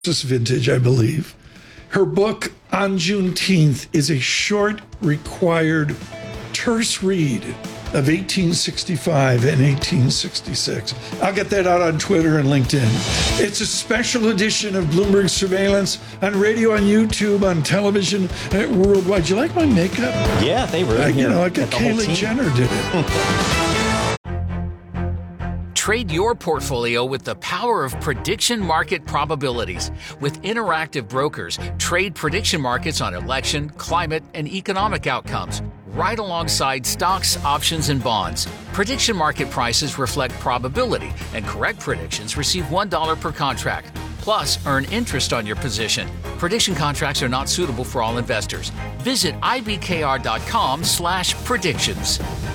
this vintage, I believe. Her book, On Juneteenth, is a short, required, terse read of 1865 and 1866. I'll get that out on Twitter and LinkedIn. It's a special edition of Bloomberg Surveillance on radio, on YouTube, on television, worldwide. Do you like my makeup? Yeah, they were. You know, like Kylie Jenner did it. Trade your portfolio with the power of prediction market probabilities. With Interactive Brokers, trade prediction markets on election, climate, and economic outcomes, right alongside stocks, options, and bonds. Prediction market prices reflect probability, and correct predictions receive $1 per contract. Plus, earn interest on your position. Prediction contracts are not suitable for all investors. Visit ibkr.com/predictions.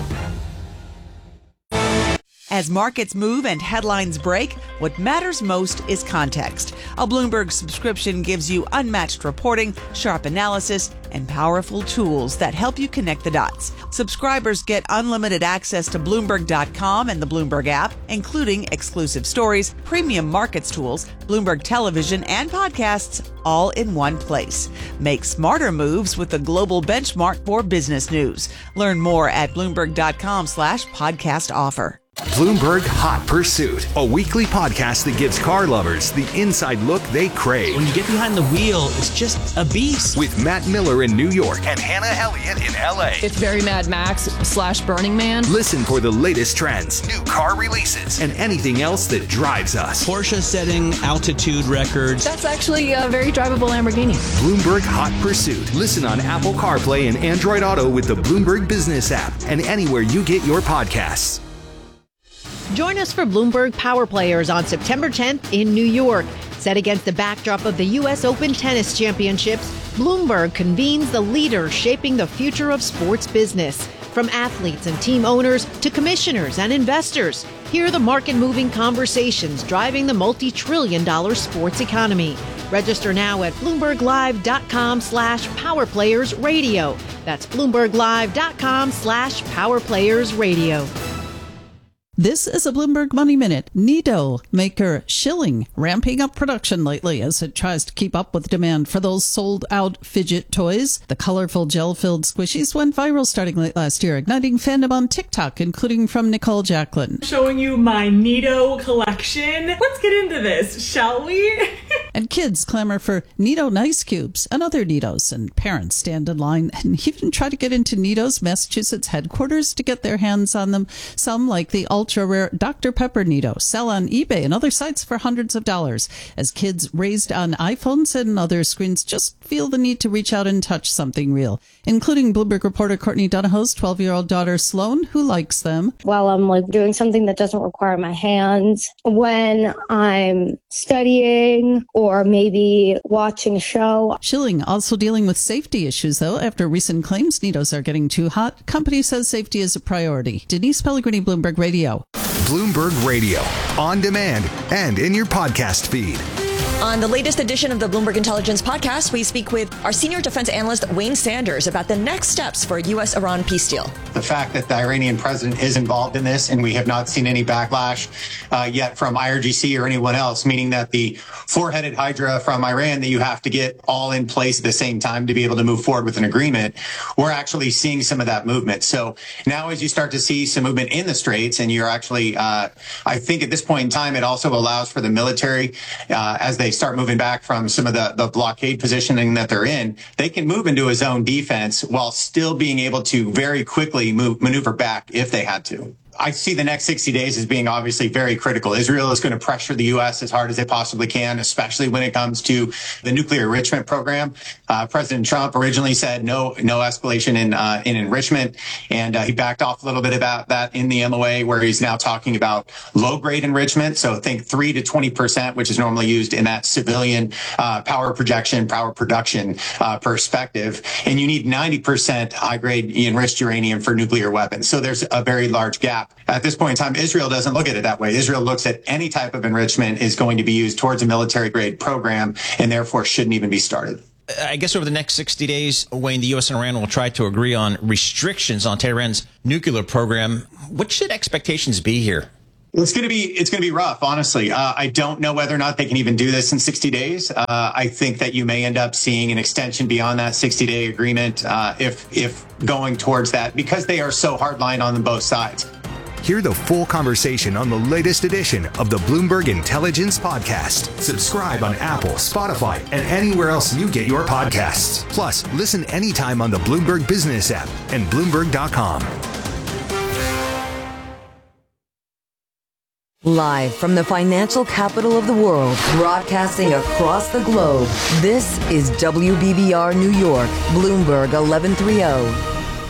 As markets move and headlines break, what matters most is context. A Bloomberg subscription gives you unmatched reporting, sharp analysis, and powerful tools that help you connect the dots. Subscribers get unlimited access to Bloomberg.com and the Bloomberg app, including exclusive stories, premium markets tools, Bloomberg television, and podcasts, all in one place. Make smarter moves with the global benchmark for business news. Learn more at Bloomberg.com/podcast offer. Bloomberg Hot Pursuit, a weekly podcast that gives car lovers the inside look they crave. When you get behind the wheel, it's just a beast. With Matt Miller in New York and Hannah Elliott in LA. It's very Mad Max / Burning Man. Listen for the latest trends, new car releases, and anything else that drives us. Porsche setting altitude records. That's actually a very drivable Lamborghini. Bloomberg Hot Pursuit. Listen on Apple CarPlay and Android Auto with the Bloomberg Business app and anywhere you get your podcasts. Join us for Bloomberg Power Players on September 10th in New York. Set against the backdrop of the U.S. Open Tennis Championships, Bloomberg convenes the leaders shaping the future of sports business. From athletes and team owners to commissioners and investors, hear the market-moving conversations driving the multi-trillion-dollar sports economy. Register now at BloombergLive.com/PowerPlayersRadio. That's BloombergLive.com/PowerPlayersRadio. This is a Bloomberg Money Minute. Nido maker Schilling ramping up production lately as it tries to keep up with demand for those sold-out fidget toys. The colorful gel-filled squishies went viral starting late last year, igniting fandom on TikTok, including from Nicole Jacqueline. Showing you my Nido collection. Let's get into this, shall we? And kids clamor for Nido Nice Cubes and other Nidos, and parents stand in line and even try to get into Nido's Massachusetts headquarters to get their hands on them. Some, like the ultra-rare Dr. Pepper Nido, sell on eBay and other sites for hundreds of dollars, as kids raised on iPhones and other screens just feel the need to reach out and touch something real, including Bloomberg reporter Courtney Donahoe's 12-year-old daughter Sloan, who likes them. While I'm doing something that doesn't require my hands, when I'm studying or maybe watching a show. Schilling also dealing with safety issues, though, after recent claims Nidos are getting too hot. Company says safety is a priority. Denise Pellegrini, Bloomberg Radio. Bloomberg Radio, on demand and in your podcast feed. On the latest edition of the Bloomberg Intelligence Podcast, we speak with our senior defense analyst, Wayne Sanders, about the next steps for a U.S.-Iran peace deal. The fact that the Iranian president is involved in this, and we have not seen any backlash yet from IRGC or anyone else, meaning that the four-headed hydra from Iran that you have to get all in place at the same time to be able to move forward with an agreement, we're actually seeing some of that movement. So now as you start to see some movement in the Straits, and you're actually, I think at this point in time, it also allows for the military, as they start moving back from some of the blockade positioning that they're in, they can move into a zone defense while still being able to very quickly maneuver back if they had to. I see the next 60 days as being obviously very critical. Israel is going to pressure the U.S. as hard as they possibly can, especially when it comes to the nuclear enrichment program. President Trump originally said no escalation in enrichment, and he backed off a little bit about that in the MOA, where he's now talking about low-grade enrichment. So think 3 to 20%, which is normally used in that civilian power production perspective. And you need 90% high-grade enriched uranium for nuclear weapons. So there's a very large gap. At this point in time, Israel doesn't look at it that way. Israel looks at any type of enrichment is going to be used towards a military-grade program and therefore shouldn't even be started. I guess over the next 60 days, Wayne, the U.S. and Iran will try to agree on restrictions on Tehran's nuclear program. What should expectations be here? It's going to be rough, honestly. I don't know whether or not they can even do this in 60 days. I think that you may end up seeing an extension beyond that 60-day agreement if going towards that, because they are so hardline on both sides. Hear the full conversation on the latest edition of the Bloomberg Intelligence Podcast. Subscribe on Apple, Spotify, and anywhere else you get your podcasts. Plus, listen anytime on the Bloomberg Business app and Bloomberg.com. Live from the financial capital of the world, broadcasting across the globe, this is WBBR New York, Bloomberg 1130.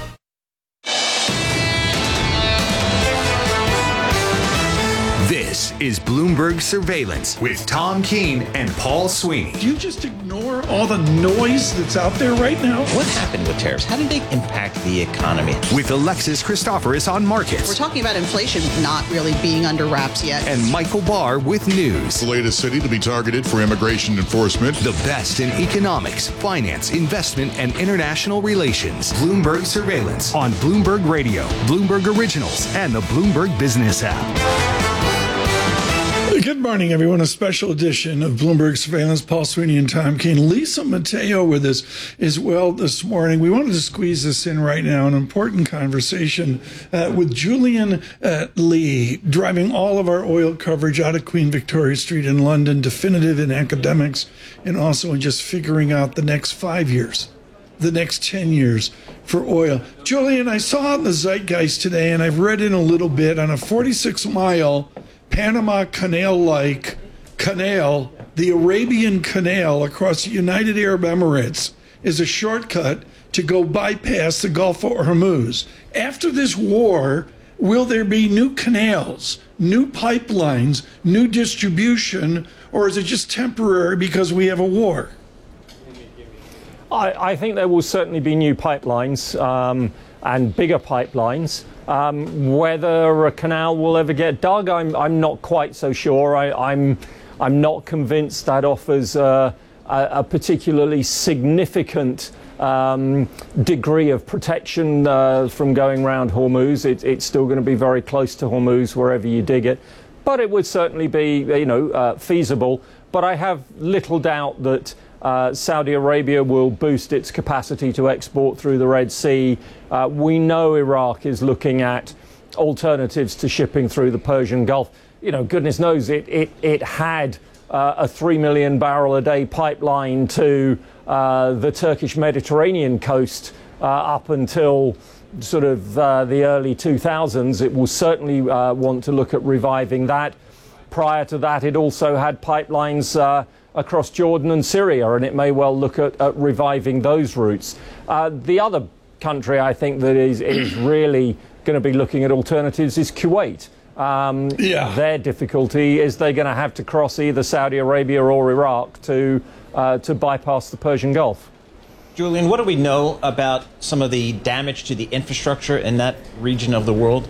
This is Bloomberg Surveillance with Tom Keene and Paul Sweeney. Do you just ignore all the noise that's out there right now? What happened with tariffs? How did they impact the economy? With Alexis Christoforous on markets. We're talking about inflation not really being under wraps yet. And Michael Barr with news. The latest city to be targeted for immigration enforcement. The best in economics, finance, investment, and international relations. Bloomberg Surveillance on Bloomberg Radio, Bloomberg Originals, and the Bloomberg Business app. Good morning, everyone. A special edition of Bloomberg Surveillance. Paul Sweeney and Tom Keene. Lisa Mateo with us as well this morning. We wanted to squeeze this in right now, an important conversation with Julian Lee, driving all of our oil coverage out of Queen Victoria Street in London, definitive in academics, and also in just figuring out the next 5 years, the next 10 years for oil. Julian, I saw in the Zeitgeist today, and I've read in a little bit, on a 46-mile Panama Canal-like canal, the Arabian Canal across the United Arab Emirates is a shortcut to go bypass the Gulf of Hormuz. After this war, will there be new canals, new pipelines, new distribution, or is it just temporary because we have a war? I think there will certainly be new pipelines and bigger pipelines. Whether a canal will ever get dug, I'm not quite so sure. I'm not convinced that offers a particularly significant degree of protection from going around Hormuz. It's still going to be very close to Hormuz wherever you dig it, but it would certainly be, feasible. But I have little doubt that Saudi Arabia will boost its capacity to export through the Red Sea. We know Iraq is looking at alternatives to shipping through the Persian Gulf. Goodness knows it had a 3 million barrel a day pipeline to the Turkish Mediterranean coast up until sort of the early 2000s. It will certainly want to look at reviving that. Prior to that, it also had pipelines across Jordan and Syria, and it may well look at reviving those routes. The other country I think that is really going to be looking at alternatives is Kuwait. Their difficulty is they're going to have to cross either Saudi Arabia or Iraq to bypass the Persian Gulf. Julian, what do we know about some of the damage to the infrastructure in that region of the world?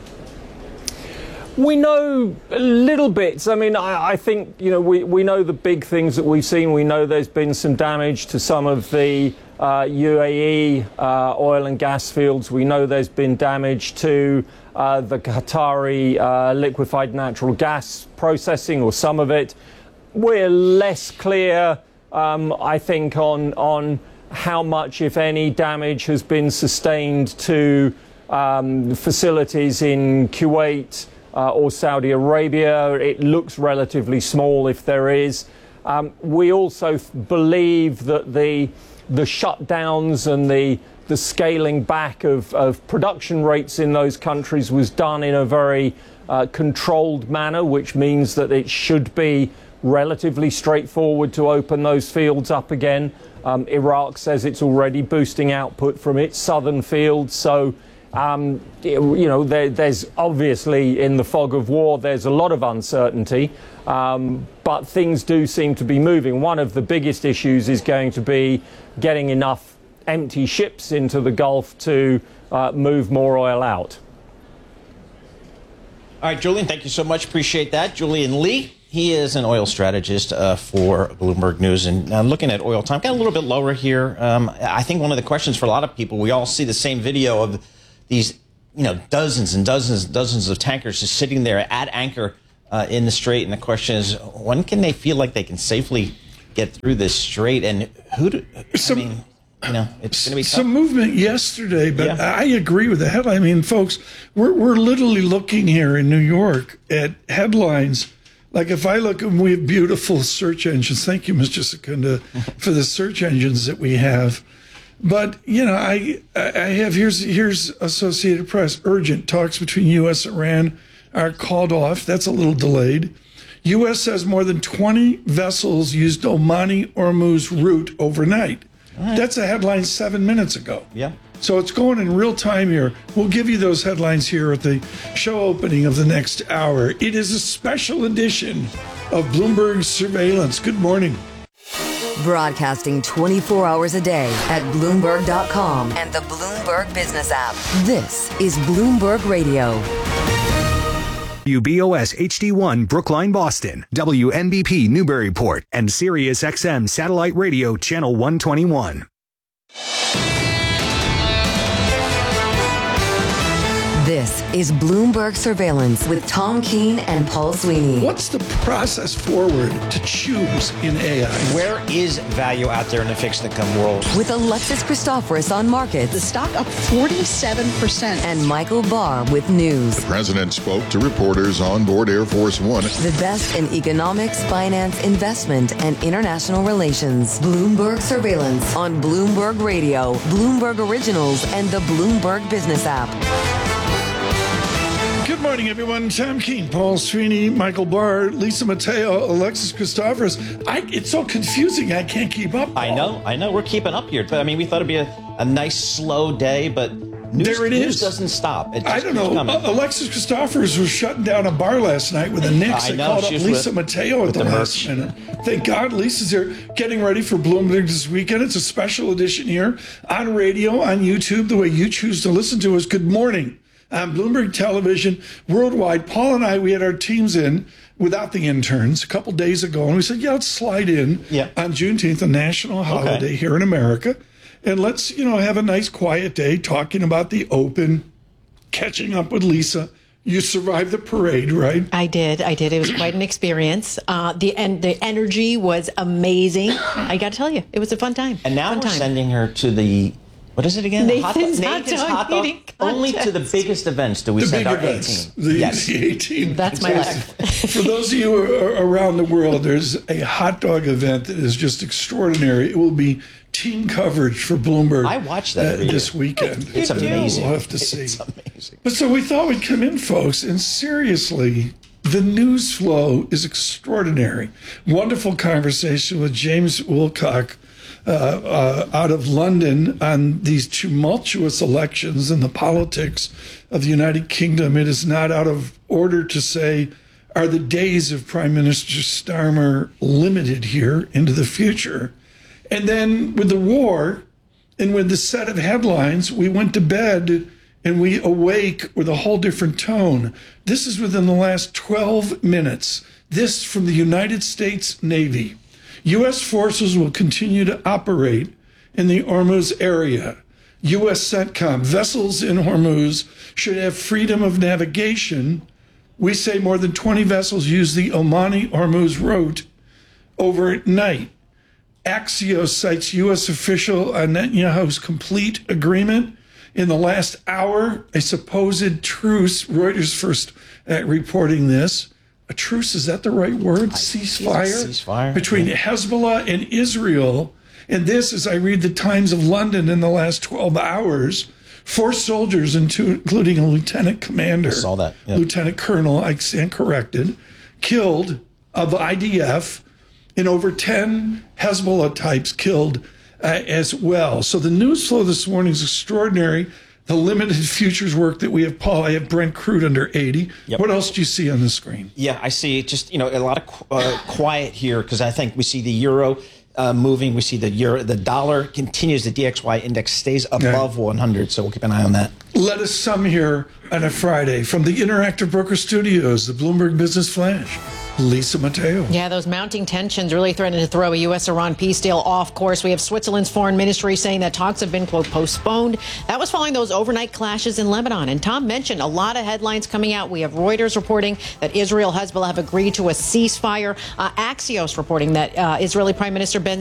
We know little bits. I mean, I think, we know the big things that we've seen. We know there's been some damage to some of the UAE oil and gas fields. We know there's been damage to the Qatari liquefied natural gas processing, or some of it. We're less clear, I think, on how much, if any, damage has been sustained to facilities in Kuwait or Saudi Arabia. It looks relatively small if there is. We also believe that the shutdowns and the scaling back of production rates in those countries was done in a very controlled manner, which means that it should be relatively straightforward to open those fields up again. Iraq says it's already boosting output from its southern fields, so there's obviously, in the fog of war, there's a lot of uncertainty, but things do seem to be moving. One of the biggest issues is going to be getting enough empty ships into the Gulf to move more oil out. All right, Julian, thank you so much. Appreciate that. Julian Lee, he is an oil strategist for Bloomberg News. And looking at oil time, got a little bit lower here. I think one of the questions for a lot of people, we all see the same video of these dozens and dozens and dozens of tankers just sitting there at anchor in the strait. And the question is, when can they feel like they can safely get through this strait? And it's going to be tough. Some movement yesterday, but I agree with the headline. I mean, folks, we're literally looking here in New York at headlines. Like if I look, and we have beautiful search engines. Thank you, Mr. Secunda, for the search engines that we have. But, I have, here's Associated Press. Urgent talks between U.S. and Iran are called off. That's a little delayed. U.S. says more than 20 vessels used Omani-Hormuz route overnight. Right. That's a headline 7 minutes ago. Yeah. So it's going in real time here. We'll give you those headlines here at the show opening of the next hour. It is a special edition of Bloomberg Surveillance. Good morning. Broadcasting 24 hours a day at Bloomberg.com and the Bloomberg Business app. This is Bloomberg Radio. WBOS HD1 Brookline, Boston, WNBP Newburyport, and Sirius XM Satellite Radio Channel 121. This is Bloomberg Surveillance with Tom Keene and Paul Sweeney. What's the process forward to choose in AI? Where is value out there in the fixed income world? With Alexis Christoforous on markets. The stock up 47%. And Michael Barr with news. The president spoke to reporters on board Air Force One. The best in economics, finance, investment, and international relations. Bloomberg Surveillance on Bloomberg Radio, Bloomberg Originals, and the Bloomberg Business app. Good morning, everyone. Tom Keene, Paul Sweeney, Michael Barr, Lisa Mateo, Alexis Christoforous. It's so confusing, I can't keep up, Paul. I know. We're keeping up here. But I mean, we thought it'd be a nice, slow day, but news doesn't stop. It just I don't know. Alexis Christoforous was shutting down a bar last night with the Knicks. I called up Lisa Mateo at the last minute. Thank God Lisa's here getting ready for Bloomberg this weekend. It's a special edition here on radio, on YouTube. The way you choose to listen to us. Good morning. On Bloomberg Television, worldwide. Paul and I, we had our teams in without the interns a couple days ago, and we said, let's slide in on Juneteenth, a national holiday here in America, and let's, have a nice quiet day talking about the open, catching up with Lisa. You survived the parade, right? I did. It was quite an experience. The energy was amazing. I got to tell you, it was a fun time. And now we're sending her to the... What is it again? Nathan's hot dog eating contest. Only to the biggest events do we send our A-team. The A-team. That's my life. For those of you around the world, there's a hot dog event that is just extraordinary. It will be team coverage for Bloomberg. I watched that this weekend. It's amazing. We'll have to see. It's amazing. But so we thought we'd come in, folks, and seriously, the news flow is extraordinary. Wonderful conversation with James Wilcock, out of London on these tumultuous elections and the politics of the United Kingdom. It is not out of order to say, are the days of Prime Minister Starmer limited here into the future? And then with the war and with the set of headlines, we went to bed and we awake with a whole different tone. This is within the last 12 minutes. This from the United States Navy. U.S. forces will continue to operate in the Hormuz area. U.S. CENTCOM, vessels in Hormuz should have freedom of navigation. We say more than 20 vessels use the Omani-Hormuz route overnight. Axios cites U.S. official on Netanyahu's complete agreement. In the last hour, a supposed truce, Reuters first reporting this. A truce, is that the right word? Ceasefire between Hezbollah and Israel. And this, as I read the Times of London in the last 12 hours, 4 soldiers, including a lieutenant commander, I saw that. Yeah. Lieutenant Colonel, I stand corrected, killed of IDF, and over 10 Hezbollah types killed as well. So the news flow this morning is extraordinary. The limited futures work that we have, Paul, I have Brent crude under 80. Yep. What else do you see on the screen? Yeah, I see just, a lot of quiet here because I think we see the euro moving. We see the dollar continues. The DXY index stays above 100. So we'll keep an eye on that. Let us sum here on a Friday from the Interactive Broker Studios, the Bloomberg Business Flash. Lisa Mateo. Yeah, those mounting tensions really threatening to throw a U.S.-Iran peace deal off course. We have Switzerland's foreign ministry saying that talks have been, quote, postponed. That was following those overnight clashes in Lebanon. And Tom mentioned a lot of headlines coming out. We have Reuters reporting that Israel, Hezbollah have agreed to a ceasefire. Axios reporting that Israeli Prime Minister